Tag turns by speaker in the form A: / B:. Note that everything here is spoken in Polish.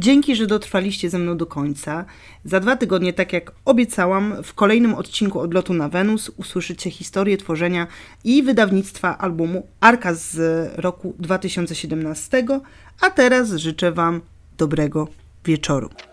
A: Dzięki, że dotrwaliście ze mną do końca. Za 2 tygodnie, tak jak obiecałam, w kolejnym odcinku Odlotu na Wenus usłyszycie historię tworzenia i wydawnictwa albumu Arka z roku 2017, a teraz życzę Wam dobrego wieczoru.